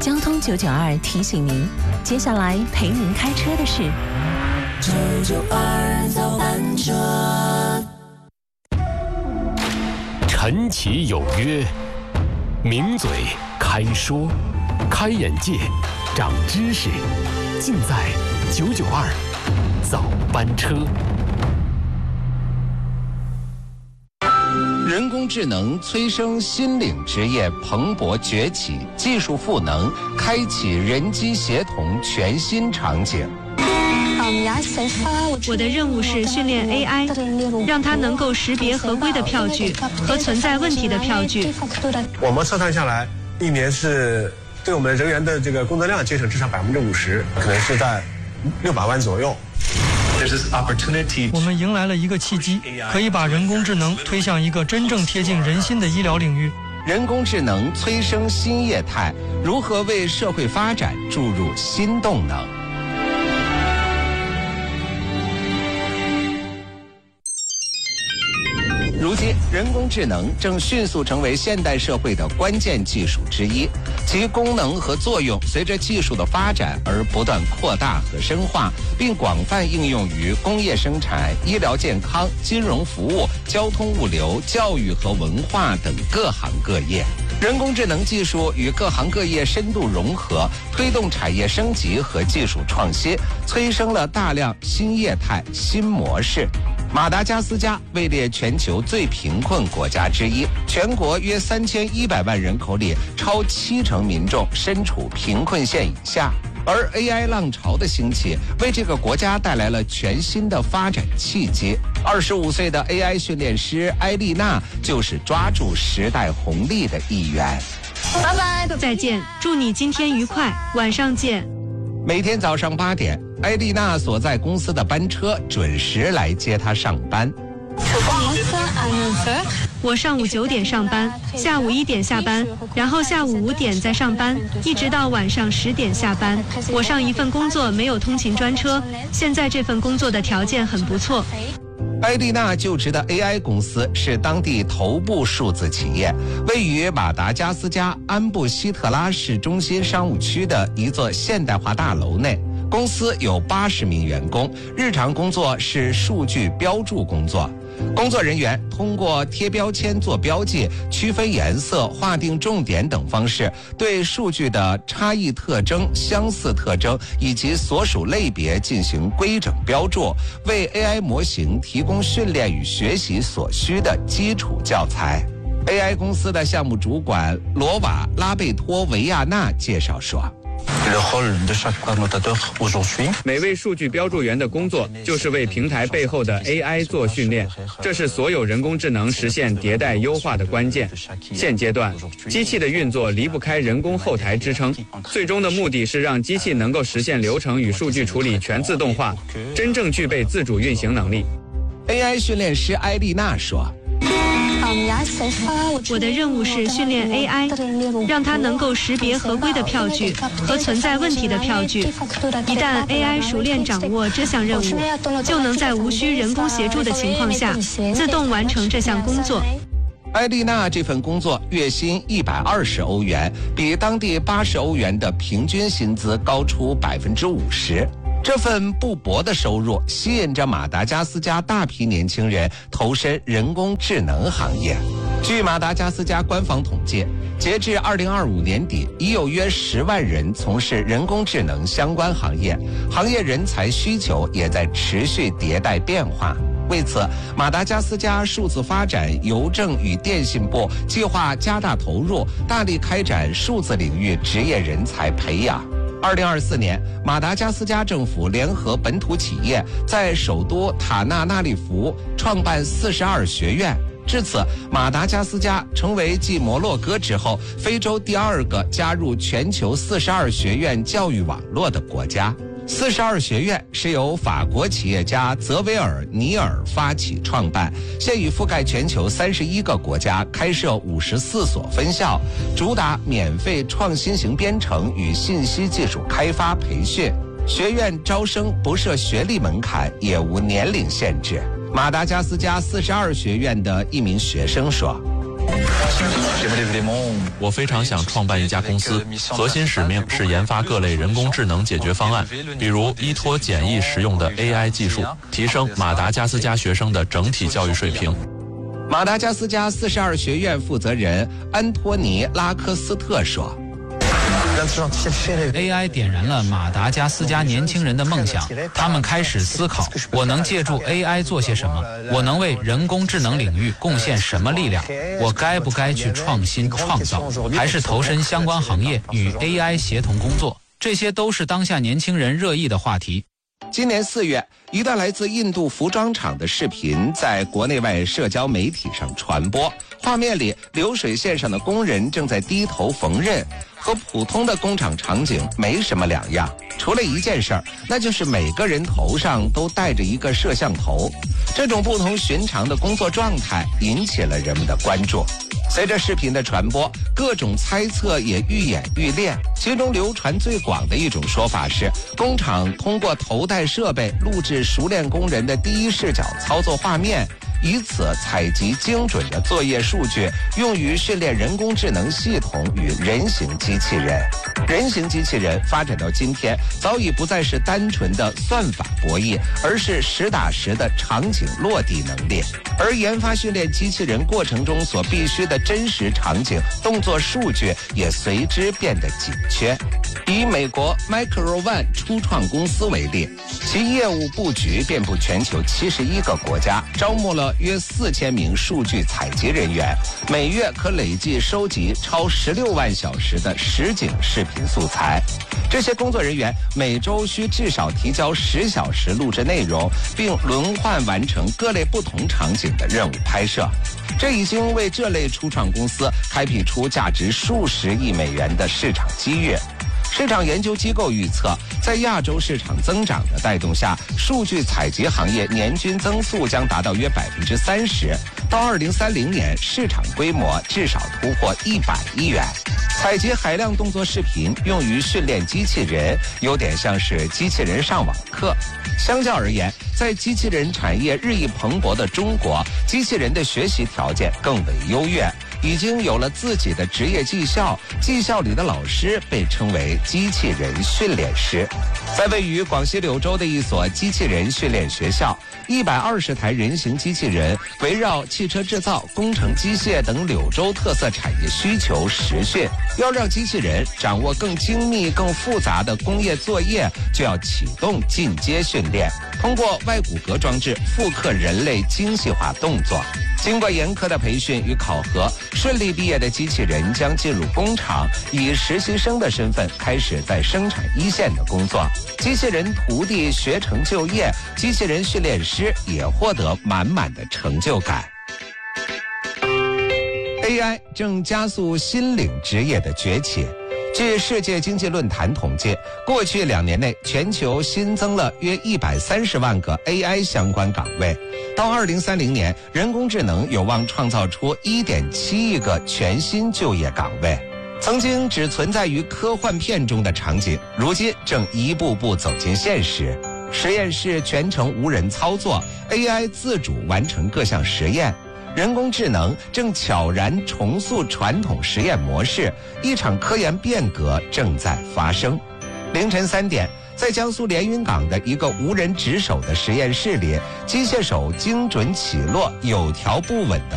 交通992提醒您，接下来陪您开车的是 992早班车。 晨起有约，名嘴开说，开眼界，长知识，尽在992早班车。 人工智能催生新领职业蓬勃崛起，技术赋能开启人机协同全新场景。 我的任务是训练 AI， 让它能够识别合规的票据和存在问题的票据。 我们测算下来，一年是对我们人员的这个工作量节省至少50%，可能是在600万左右。 我们迎来了一个契机，可以把人工智能推向一个真正贴近人心的医疗领域。 人工智能催生新业态，如何为社会发展注入新动能？如今，人工智能正迅速成为现代社会的关键技术之一，其功能和作用随着技术的发展而不断扩大和深化，并广泛应用于工业生产、医疗健康、金融服务、交通物流、教育和文化等各行各业。人工智能技术与各行各业深度融合，推动产业升级和技术创新，催生了大量新业态、新模式。马达加斯加位列全球最贫困国家之一，全国约3100万人口里，超70%民众身处贫困线以下。而 AI 浪潮的兴起，为这个国家带来了全新的发展契机。25岁的 AI 训练师埃丽娜就是抓住时代红利的一员。 拜拜，再见，祝你今天愉快，晚上见。 每天早上8点，埃丽娜所在公司的班车准时来接她上班。 我上午9点上班，下午1点下班，然后下午5点再上班，一直到晚上10点下班。我上一份工作没有通勤专车，现在这份工作的条件很不错。 埃丽娜就职的 AI 公司是当地头部数字企业，位于马达加斯加安布希特拉市中心商务区的一座现代化大楼内。公司有80名员工，日常工作是数据标注工作。工作人员通过贴标签做标记、区分颜色、划定重点等方式，对数据的差异特征、相似特征以及所属类别进行规整标注，为 AI 模型提供训练与学习所需的基础教材。AI 公司的项目主管罗瓦拉贝托维亚纳介绍说， 每位数据标注员的工作就是为平台背后的 AI 做训练，这是所有人工智能实现迭代优化的关键。现阶段，机器的运作离不开人工后台支撑，最终的目的是让机器能够实现流程与数据处理全自动化，真正具备自主运行能力。 AI 训练师埃丽娜说， 我的任务是训练 AI， 让它能够识别合规的票据和存在问题的票据。一旦 AI 熟练掌握这项任务，就能在无需人工协助的情况下，自动完成这项工作。 埃丽娜这份工作月薪120欧元，比当地80欧元的平均薪资高出50%。这份不薄的收入吸引着马达加斯加大批年轻人投身人工智能行业。据马达加斯加官方统计，截至2025年底，已有约10万人从事人工智能相关行业，行业人才需求也在持续迭代变化。为此，马达加斯加数字发展邮政与电信部计划加大投入，大力开展数字领域职业人才培养。2024年，马达加斯加政府联合本土企业在首都塔纳纳利福创办42学院。至此，马达加斯加成为继摩洛哥之后，非洲第2个加入全球42学院教育网络的国家。42学院是由法国企业家泽维尔·尼尔发起创办，现已覆盖全球31个国家，开设54所分校，主打免费创新型编程与信息技术开发培训。学院招生不设学历门槛，也无年龄限制。马达加斯加42学院的一名学生说， 我非常想创办一家公司，核心使命是研发各类人工智能解决方案，比如依托简易实用的 AI 技术，提升马达加斯加学生的整体教育水平。 马达加斯加42学院负责人安托尼·拉科斯特说 ，AI 点燃了马达加斯加年轻人的梦想，他们开始思考，我能借助 AI 做些什么？我能为人工智能领域贡献什么力量？我该不该去创新创造，还是投身相关行业与 AI 协同工作？这些都是当下年轻人热议的话题。 今年4月，一段来自印度服装厂的视频在国内外社交媒体上传播。画面里，流水线上的工人正在低头缝纫，和普通的工厂场景没什么两样，除了一件事儿，那就是每个人头上都戴着一个摄像头。这种不同寻常的工作状态引起了人们的关注。随着视频的传播，各种猜测也愈演愈烈。其中流传最广的一种说法是，工厂通过头戴设备录制熟练工人的第一视角操作画面，以此采集精准的作业数据，用于训练人工智能系统与人形机器人。人形机器人发展到今天，早已不再是单纯的算法博弈，而是实打实的场景落地能力。而研发训练机器人过程中所必须的真实场景动作数据也随之变得紧缺。以美国 Micro One 初创公司为例，其业务布局遍布全球71个国家，招募了约4000名数据采集人员，每月可累计收集超16万小时的实景视频素材。这些工作人员每周需至少提交10小时录制内容，并轮换完成各类不同场景的任务拍摄。这已经为这类初创公司开辟出价值数十亿美元的市场机遇。市场研究机构预测，在亚洲市场增长的带动下，数据采集行业年均增速将达到约30%，到2030年，市场规模至少突破100亿元。采集海量动作视频用于训练机器人，有点像是机器人上网课。相较而言，在机器人产业日益蓬勃的中国，机器人的学习条件更为优越，已经有了自己的职业技校，技校里的老师被称为机器人训练师。在位于广西柳州的一所机器人训练学校，120台人形机器人围绕汽车制造、工程机械等柳州特色产业需求实训。要让机器人掌握更精密、更复杂的工业作业，就要启动进阶训练，通过外骨骼装置复刻人类精细化动作。经过严苛的培训与考核，顺利毕业的机器人将进入工厂，以实习生的身份开始在生产一线的工作。机器人徒弟学成就业，机器人训练师也获得满满的成就感。AI 正加速新领职业的崛起。据世界经济论坛统计，过去2年内，全球新增了约130万个 AI 相关岗位。到2030年，人工智能有望创造出1.7亿个全新就业岗位。曾经只存在于科幻片中的场景，如今正一步步走进现实。实验室全程无人操作， AI 自主完成各项实验。人工智能正悄然重塑传统实验模式，一场科研变革正在发生。凌晨3点，在江苏连云港的一个无人值守的实验室里，机械手精准起落，有条不紊地